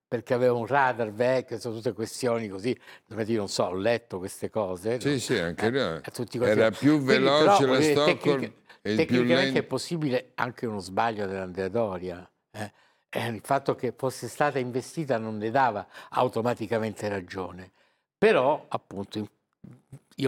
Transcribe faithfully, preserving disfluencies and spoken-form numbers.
perché aveva un radar vecchio, sono tutte questioni così, dove io non so, ho letto queste cose, no? Sì, sì, anche Eh, lì a tutti questi- era più Quindi, però, veloce voglio la dire, tecnica- Stockholm e il più tecnicamente è lento. possibile anche uno sbaglio dell'Andrea Doria. eh. Eh, il fatto che fosse stata investita non le dava automaticamente ragione, però appunto io